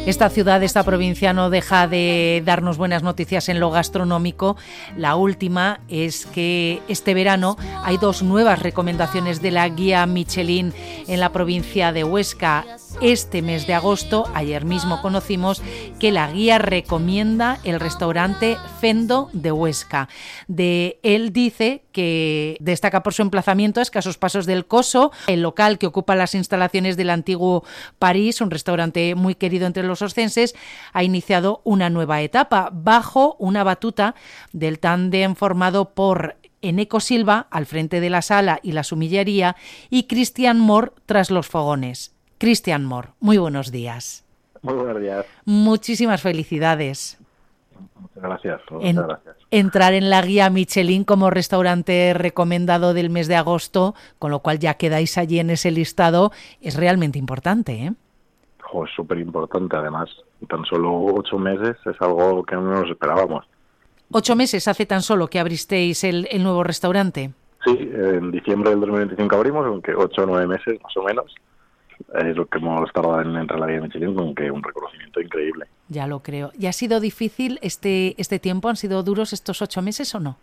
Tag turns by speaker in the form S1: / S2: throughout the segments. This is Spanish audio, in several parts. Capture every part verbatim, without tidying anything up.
S1: Esta ciudad, esta provincia no deja de darnos buenas noticias en lo gastronómico. La última es que este verano hay dos nuevas recomendaciones de la guía Michelin en la provincia de Huesca. Este mes de agosto, ayer mismo conocimos que la guía recomienda el restaurante Fendo de Huesca. De él dice que destaca por su emplazamiento a escasos pasos del Coso, el local que ocupa las instalaciones del antiguo París, un restaurante muy querido entre los oscenses, ha iniciado una nueva etapa bajo una batuta del tándem formado por Eneco Silva al frente de la sala y la sumillería y Cristian Mor tras los fogones. Cristian Mor, muy buenos días.
S2: Muy buenos días.
S1: Muchísimas felicidades.
S2: Muchas gracias. Muchas
S1: en,
S2: gracias.
S1: Entrar en la guía Michelin como restaurante recomendado del mes de agosto, con lo cual ya quedáis allí en ese listado, es realmente importante, ¿eh?
S2: Jo, es súper importante, además. Tan solo ocho meses es algo que no nos esperábamos.
S1: ¿Ocho meses hace tan solo que abristeis el, el nuevo restaurante?
S2: Sí, en diciembre del dos mil veinticinco abrimos, aunque ocho o nueve meses más o menos. Es lo que hemos tardado en entrar a la guía Michelin, con que un reconocimiento increíble.
S1: Ya lo creo. ¿Y ha sido difícil este este tiempo? ¿Han sido duros estos ocho meses o no?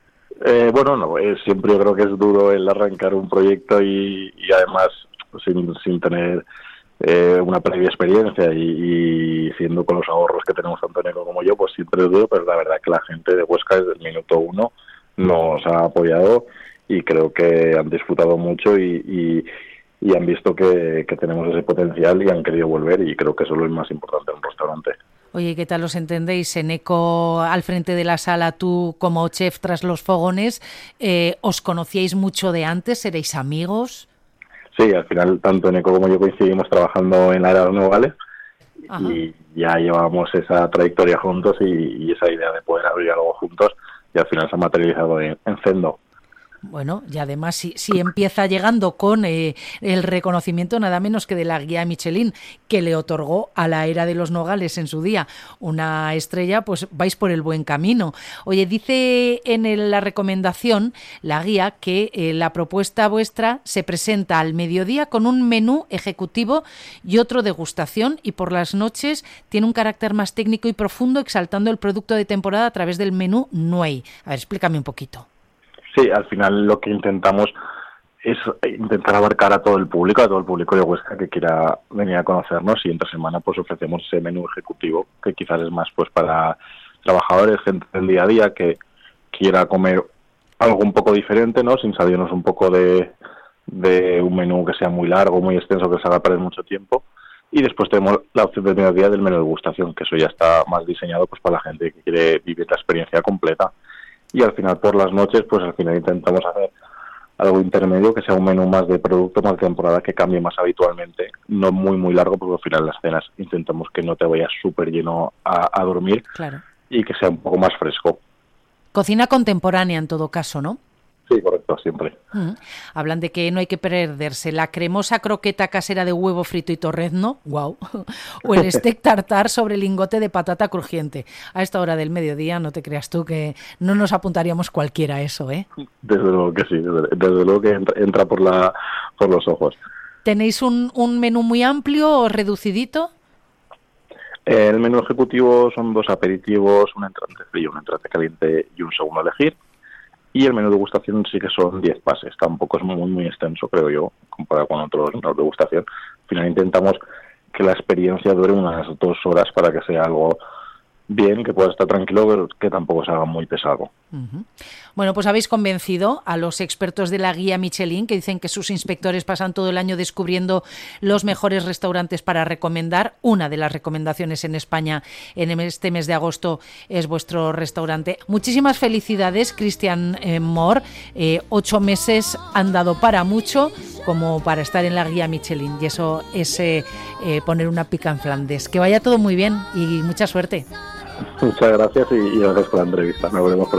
S2: Eh, bueno, no, eh, siempre yo creo que es duro el arrancar un proyecto y, y además sin, sin tener eh, una previa experiencia y, y siendo con los ahorros que tenemos tanto Eneco como yo, pues siempre es duro, pero la verdad que la gente de Huesca desde el minuto uno nos ha apoyado y creo que han disfrutado mucho y... y y han visto que, que tenemos ese potencial y han querido volver, y creo que eso es lo más importante en un restaurante.
S1: Oye, ¿qué tal os entendéis? Eneco al frente de la sala, tú como chef tras los fogones, eh, ¿os conocíais mucho de antes? ¿Erais amigos?
S2: Sí, al final tanto Eneco como yo coincidimos trabajando en la era de los Nogales. Ajá. Y ya llevábamos esa trayectoria juntos y, y esa idea de poder abrir algo juntos, y al final se ha materializado en, en Fendo.
S1: Bueno, y además si, si empieza llegando con eh, el reconocimiento nada menos que de la guía Michelin, que le otorgó a la era de los Nogales en su día una estrella, pues vais por el buen camino. Oye, dice en el, la recomendación la guía que eh, la propuesta vuestra se presenta al mediodía con un menú ejecutivo y otro degustación, y por las noches tiene un carácter más técnico y profundo, exaltando el producto de temporada a través del menú Nuey. A ver, explícame un poquito.
S2: Sí, al final lo que intentamos es intentar abarcar a todo el público, a todo el público de Huesca que quiera venir a conocernos, y entre semana pues ofrecemos ese menú ejecutivo que quizás es más pues para trabajadores, gente del día a día que quiera comer algo un poco diferente, ¿no? Sin salirnos un poco de, de un menú que sea muy largo, muy extenso, que se haga perder mucho tiempo. Y después tenemos la opción del mediodía del menú de degustación, que eso ya está más diseñado pues para la gente que quiere vivir la experiencia completa. Y al final por las noches, pues al final intentamos hacer algo intermedio, que sea un menú más de producto, más de temporada, que cambie más habitualmente, no muy muy largo, porque al final las cenas intentamos que no te vayas súper lleno a, a dormir.
S1: Claro.
S2: Y que sea un poco más fresco.
S1: Cocina contemporánea en todo caso, ¿no?
S2: Sí, correcto, siempre.
S1: Mm. Hablan de que no hay que perderse la cremosa croqueta casera de huevo frito y torrezno, wow, o el steak tartar sobre lingote de patata crujiente. A esta hora del mediodía, no te creas tú que no nos apuntaríamos cualquiera a eso, ¿eh?
S2: Desde luego que sí, desde, desde luego que entra, entra por la por los ojos.
S1: ¿Tenéis un, un menú muy amplio o reducidito?
S2: Eh, el menú ejecutivo son dos aperitivos, un entrante frío, un entrante caliente y un segundo a elegir. Y el menú de degustación sí que son diez pases, tampoco es muy muy extenso, creo yo, comparado con otros menús de degustación. Al final intentamos que la experiencia dure unas dos horas para que sea algo bien, que pueda estar tranquilo, pero que tampoco se haga muy pesado.
S1: Uh-huh. Bueno, pues habéis convencido a los expertos de la guía Michelin, que dicen que sus inspectores pasan todo el año descubriendo los mejores restaurantes para recomendar. Una de las recomendaciones en España en este mes de agosto es vuestro restaurante. Muchísimas felicidades, Cristian eh, Mor. Eh, ocho meses han dado para mucho, como para estar en la guía Michelin, y eso es eh, eh, poner una pica en Flandes. Que vaya todo muy bien y mucha suerte.
S2: Muchas gracias y, y gracias por la entrevista. Nos veremos.